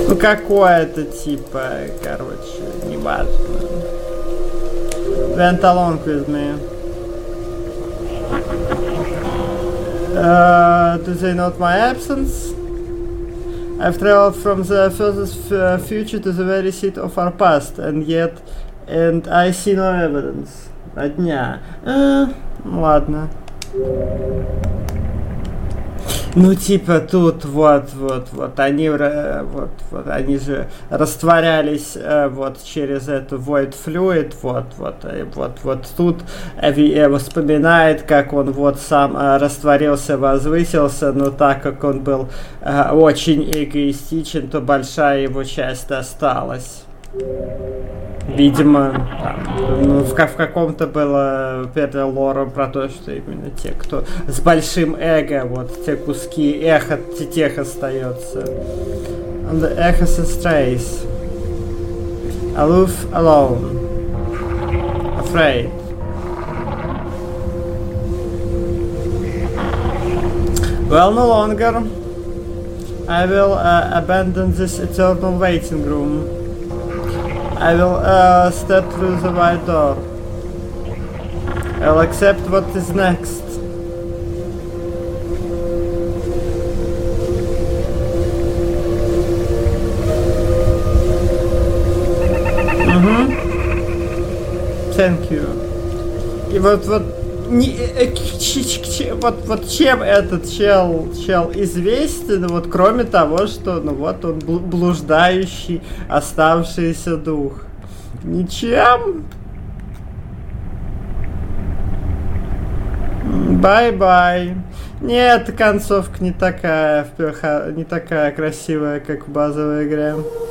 Ну какое-то типа, короче, неважно. Went along with me. Do they note my absence? I've traveled from the furthest future to the very seat of our past, and I see no evidence. Дня. Ладно. Ну типа тут вот они они же растворялись вот через эту void fluid, вот тут вспоминает, как он вот сам растворился, возвысился, но так как он был очень эгоистичен, то большая его часть осталась. Видимо, там, в каком-то было лором про то, что именно те, кто с большим эго, вот те куски эхо тех остается. On the echoes and strays, aloof, alone, afraid. Well, no longer. I will abandon this eternal waiting room. I will step through the wide door. I'll accept what is next. Thank you. И вот чем этот чел известен, вот кроме того, что ну вот он блуждающий оставшийся дух. Ничем. Бай-бай. Нет, концовка не такая красивая, как в базовой игре.